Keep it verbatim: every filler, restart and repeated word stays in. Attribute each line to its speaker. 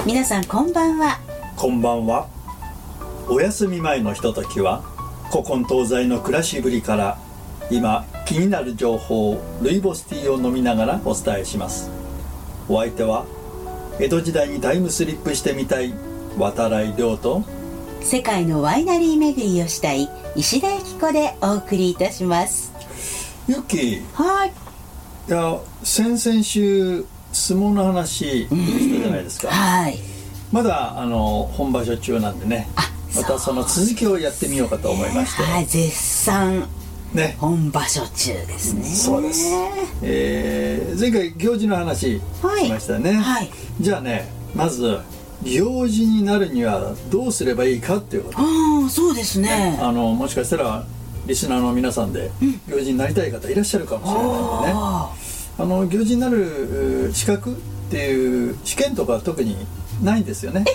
Speaker 1: 皆さんこんばんは。
Speaker 2: こんばんは。お休み前のひとときは古今東西の暮らしぶりから今気になる情報をルイボスティーを飲みながらお伝えします。お相手は江戸時代にタイムスリップしてみたい渡来亮と
Speaker 1: 世界のワイナリー巡りをしたい石田由紀子でお送りいたします。
Speaker 2: ユキ、
Speaker 1: はい。
Speaker 2: いや先々週相撲の話でしたじゃないですか。
Speaker 1: はい。
Speaker 2: まだあの本場所中なんでね、またその続きをやってみようかと思いまして、
Speaker 1: はい、絶賛
Speaker 2: ね、
Speaker 1: 本場所中ですね。
Speaker 2: そうです、えー、前回行事の話しましたね、はいはい、じゃあね、まず行事になるにはどうすればいいかっていうこと。
Speaker 1: ああ、そうですね。
Speaker 2: ね、あのもしかしたらリスナーの皆さんで行事になりたい方いらっしゃるかもしれないのでね、うん、あの行事になる資格っていう試験とか特にないんですよね。